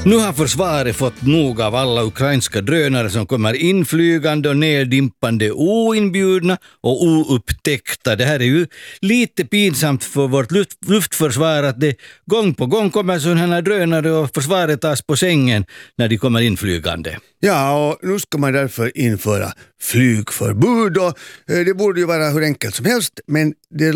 Nu har försvaret fått nog av alla ukrainska drönare som kommer inflygande och neddimpande oinbjudna och oupptäckta. Det här är ju lite pinsamt för vårt luftförsvar att det gång på gång kommer sådana här drönare och försvaret tas på sängen när de kommer inflygande. Ja, och nu ska man därför införa flygförbud och det borde ju vara hur enkelt som helst, men det